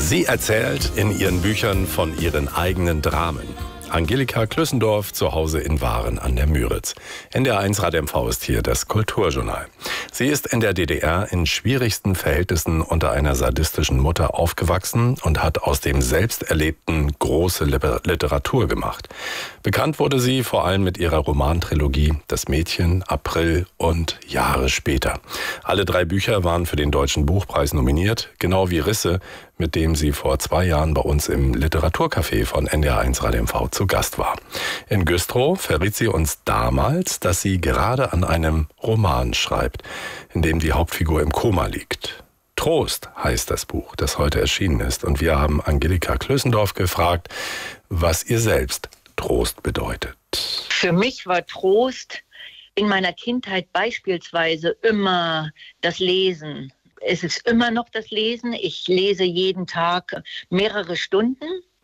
Sie erzählt in ihren Büchern von ihren eigenen Dramen. Angelika Klüssendorf zu Hause in Waren an der Müritz. NDR1 Rad MV ist hier das Kulturjournal. Sie ist in der DDR in schwierigsten Verhältnissen unter einer sadistischen Mutter aufgewachsen und hat aus dem Selbsterlebten große Literatur gemacht. Bekannt wurde sie vor allem mit ihrer Romantrilogie Das Mädchen, April und Jahre später. Alle 3 Bücher waren für den Deutschen Buchpreis nominiert, genau wie Risse, mit dem sie vor 2 Jahren bei uns im Literaturcafé von NDR1 Rad MV zu Gast war. In Güstrow verriet sie uns damals, dass sie gerade an einem Roman schreibt, in dem die Hauptfigur im Koma liegt. Trost heißt das Buch, das heute erschienen ist. Und wir haben Angelika Klüssendorf gefragt, was ihr selbst Trost bedeutet. Für mich war Trost in meiner Kindheit beispielsweise immer das Lesen. Es ist immer noch das Lesen. Ich lese jeden Tag mehrere Stunden.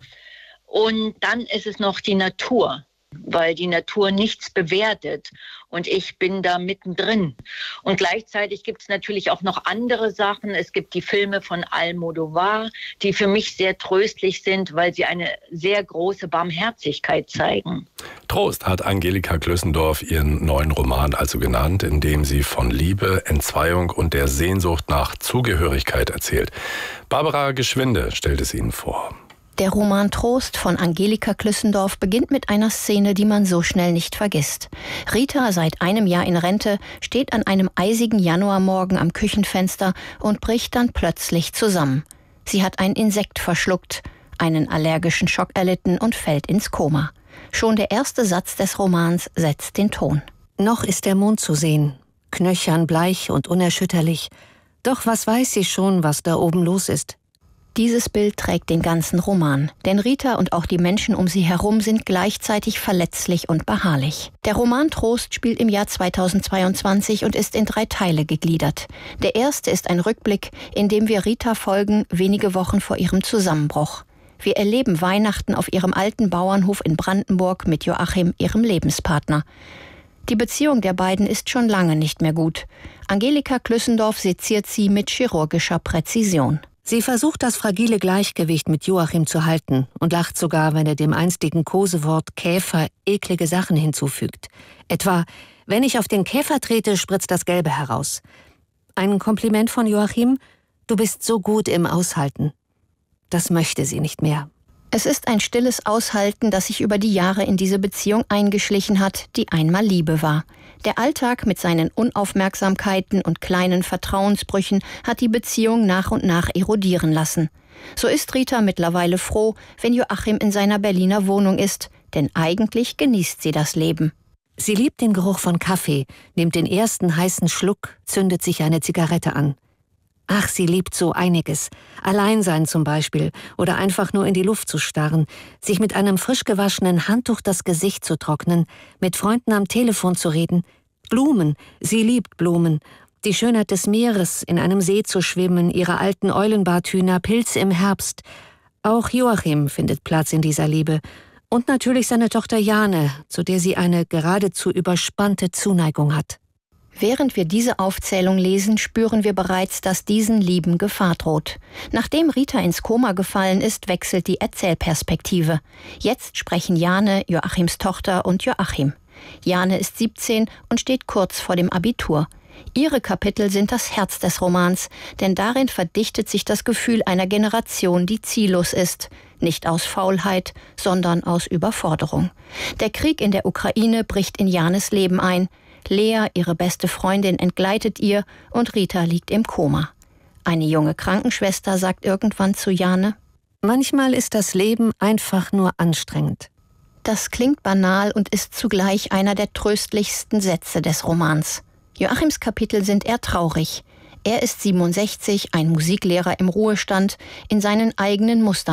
Und dann ist es noch die Natur, weil die Natur nichts bewertet. Und ich bin da mittendrin. Und gleichzeitig gibt es natürlich auch noch andere Sachen. Es gibt die Filme von Almodovar, die für mich sehr tröstlich sind, weil sie eine sehr große Barmherzigkeit zeigen. Trost hat Angelika Klüssendorf ihren neuen Roman also genannt, in dem sie von Liebe, Entzweiung und der Sehnsucht nach Zugehörigkeit erzählt. Barbara Geschwinde stellt es Ihnen vor. Der Roman Trost von Angelika Klüssendorf beginnt mit einer Szene, die man so schnell nicht vergisst. Rita, seit einem Jahr in Rente, steht an einem eisigen Januarmorgen am Küchenfenster und bricht dann plötzlich zusammen. Sie hat ein Insekt verschluckt, einen allergischen Schock erlitten und fällt ins Koma. Schon der erste Satz des Romans setzt den Ton. Noch ist der Mond zu sehen, knöchern, bleich und unerschütterlich. Doch was weiß sie schon, was da oben los ist? Dieses Bild trägt den ganzen Roman, denn Rita und auch die Menschen um sie herum sind gleichzeitig verletzlich und beharrlich. Der Roman Trost spielt im Jahr 2022 und ist in 3 Teile gegliedert. Der erste ist ein Rückblick, in dem wir Rita folgen, wenige Wochen vor ihrem Zusammenbruch. Wir erleben Weihnachten auf ihrem alten Bauernhof in Brandenburg mit Joachim, ihrem Lebenspartner. Die Beziehung der beiden ist schon lange nicht mehr gut. Angelika Klüssendorf seziert sie mit chirurgischer Präzision. Sie versucht, das fragile Gleichgewicht mit Joachim zu halten und lacht sogar, wenn er dem einstigen Kosewort Käfer eklige Sachen hinzufügt. Etwa, wenn ich auf den Käfer trete, spritzt das Gelbe heraus. Ein Kompliment von Joachim: Du bist so gut im Aushalten. Das möchte sie nicht mehr. Es ist ein stilles Aushalten, das sich über die Jahre in diese Beziehung eingeschlichen hat, die einmal Liebe war. Der Alltag mit seinen Unaufmerksamkeiten und kleinen Vertrauensbrüchen hat die Beziehung nach und nach erodieren lassen. So ist Rita mittlerweile froh, wenn Joachim in seiner Berliner Wohnung ist, denn eigentlich genießt sie das Leben. Sie liebt den Geruch von Kaffee, nimmt den ersten heißen Schluck, zündet sich eine Zigarette an. Ach, sie liebt so einiges. Alleinsein zum Beispiel oder einfach nur in die Luft zu starren, sich mit einem frisch gewaschenen Handtuch das Gesicht zu trocknen, mit Freunden am Telefon zu reden. Blumen, sie liebt Blumen. Die Schönheit des Meeres, in einem See zu schwimmen, ihre alten Eulenbarthühner, Pilze im Herbst. Auch Joachim findet Platz in dieser Liebe. Und natürlich seine Tochter Jane, zu der sie eine geradezu überspannte Zuneigung hat. Während wir diese Aufzählung lesen, spüren wir bereits, dass diesen Lieben Gefahr droht. Nachdem Rita ins Koma gefallen ist, wechselt die Erzählperspektive. Jetzt sprechen Jane, Joachims Tochter, und Joachim. Jane ist 17 und steht kurz vor dem Abitur. Ihre Kapitel sind das Herz des Romans, denn darin verdichtet sich das Gefühl einer Generation, die ziellos ist. Nicht aus Faulheit, sondern aus Überforderung. Der Krieg in der Ukraine bricht in Janes Leben ein. Lea, ihre beste Freundin, entgleitet ihr und Rita liegt im Koma. Eine junge Krankenschwester sagt irgendwann zu Jane: Manchmal ist das Leben einfach nur anstrengend. Das klingt banal und ist zugleich einer der tröstlichsten Sätze des Romans. Joachims Kapitel sind eher traurig. Er ist 67, ein Musiklehrer im Ruhestand, in seinen eigenen Mustern